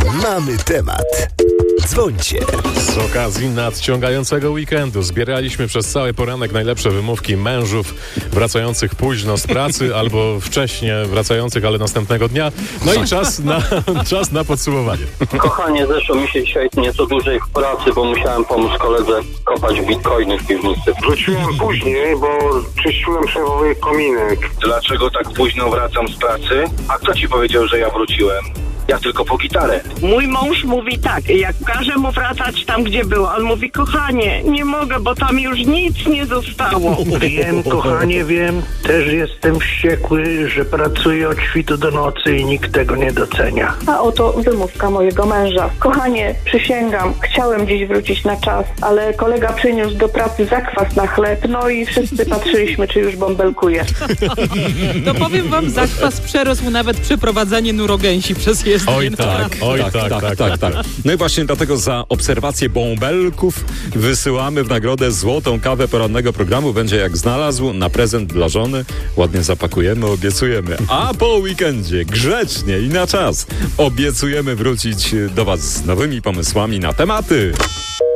Mamy temat. Dzwońcie. Z okazji nadciągającego weekendu zbieraliśmy przez cały poranek najlepsze wymówki mężów wracających późno z pracy albo wcześnie wracających, ale następnego dnia. No i czas na podsumowanie. Kochanie, zeszło mi się dzisiaj nieco dłużej w pracy, bo musiałem pomóc koledze kopać bitcoiny w piwnicy. Wróciłem później, bo czyściłem szefowy kominek. Dlaczego tak późno wracam z pracy? A kto ci powiedział, że ja wróciłem? Ja tylko po gitarę. Mój mąż mówi tak, jak każe mu wracać tam, gdzie było, on mówi, kochanie, nie mogę, bo tam już nic nie zostało. Wiem, kochanie, wiem. Też jestem wściekły, że pracuję od świtu do nocy i nikt tego nie docenia. A oto wymówka mojego męża. Kochanie, przysięgam, chciałem dziś wrócić na czas, ale kolega przyniósł do pracy zakwas na chleb, no i wszyscy patrzyliśmy, czy już bąbelkuje. To powiem wam, zakwas przerósł nawet przeprowadzanie nurogęsi przez jezdnię. Oj tak. No i właśnie dlatego za obserwację bąbelków wysyłamy w nagrodę złotą kawę porannego programu. Będzie jak znalazł, na prezent dla żony. Ładnie zapakujemy, obiecujemy. A po weekendzie grzecznie i na czas obiecujemy wrócić do was z nowymi pomysłami na tematy.